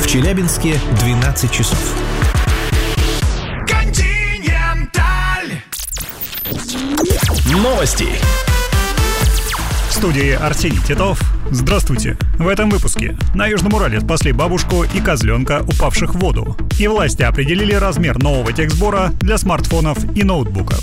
Челябинске 12 часов. Континенталь. Новости. В студии Арсений Титов. Здравствуйте. В этом выпуске. На Южном Урале спасли бабушку и козленка, упавших в воду. И власти определили размер нового техсбора для смартфонов и ноутбуков.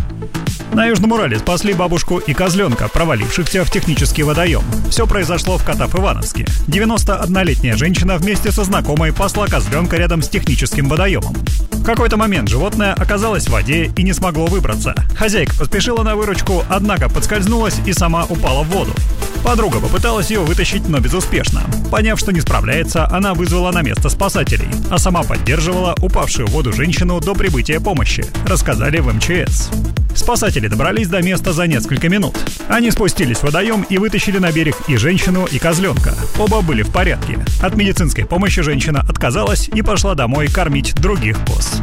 На Южном Урале спасли бабушку и козленка, провалившихся в технический водоем. Все произошло в Катав-Ивановске. 91-летняя женщина вместе со знакомой пасла козленка рядом с техническим водоемом. В какой-то момент животное оказалось в воде и не смогло выбраться. Хозяйка поспешила на выручку, однако подскользнулась и сама упала в воду. Подруга попыталась ее вытащить, но безуспешно. Поняв, что не справляется, она вызвала на место спасателей, а сама поддерживала упавшую в воду женщину до прибытия помощи, рассказали в МЧС. Спасатели добрались до места за несколько минут. Они спустились в водоем и вытащили на берег и женщину, и козленка. Оба были в порядке. От медицинской помощи женщина отказалась и пошла домой кормить других коз.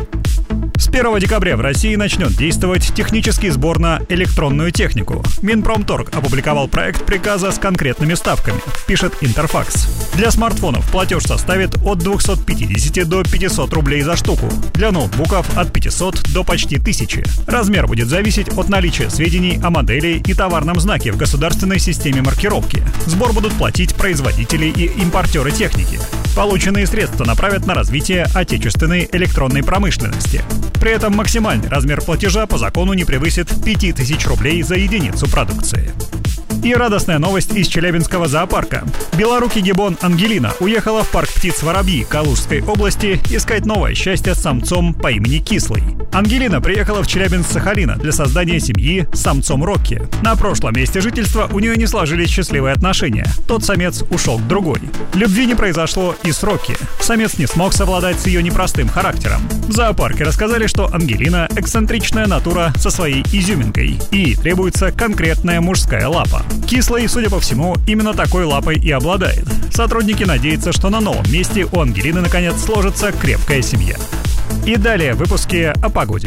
С 1 декабря в России начнет действовать технический сбор на электронную технику. Минпромторг опубликовал проект приказа с конкретными ставками, пишет Интерфакс. Для смартфонов платеж составит от 250 до 500 рублей за штуку. Для ноутбуков от 500 до почти 1000. Размер будет зависеть от наличия сведений о модели и товарном знаке в государственной системе маркировки. Сбор будут платить производители и импортеры техники. Полученные средства направят на развитие отечественной электронной промышленности. При этом максимальный размер платежа по закону не превысит 5000 рублей за единицу продукции. И радостная новость из Челябинского зоопарка. Белорукий гиббон Ангелина уехала в парк птиц Воробьи Калужской области искать новое счастье с самцом по имени Кислый. Ангелина приехала в Челябинск с Сахалина для создания семьи с самцом Рокки. На прошлом месте жительства у нее не сложились счастливые отношения. Тот самец ушел к другой. Любви не произошло и с Рокки. Самец не смог совладать с ее непростым характером. В зоопарке рассказали, что Ангелина – эксцентричная натура со своей изюминкой, и ей требуется конкретная мужская лапа. Кислый, судя по всему, именно такой лапой и обладает. Сотрудники надеются, что на новом месте у Ангелины наконец сложится крепкая семья. И далее в выпуске о погоде.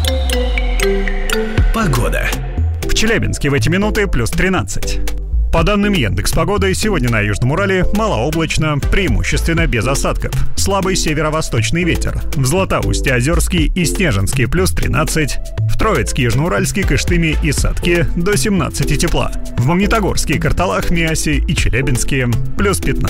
Погода. В Челябинске в эти минуты плюс 13. По данным Яндекс.Погоды, сегодня на Южном Урале малооблачно, преимущественно без осадков. Слабый северо-восточный ветер. В Златоусте-Озерске и Снежинске плюс 13. В Троицке, Южноуральске, Кыштыме и Сатке до 17 тепла. В Магнитогорске, Карталах, Миасе и Челябинске плюс 15.